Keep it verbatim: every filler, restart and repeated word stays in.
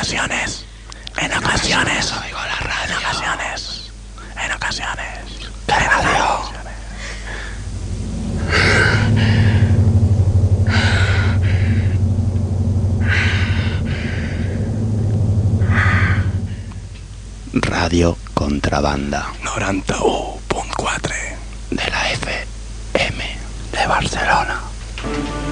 ocasiones, en ocasiones oigo la radio, en ocasiones, en ocasiones, ¿qué radio? Radio Contrabanda noranta-u punt quatre de la F M de Barcelona.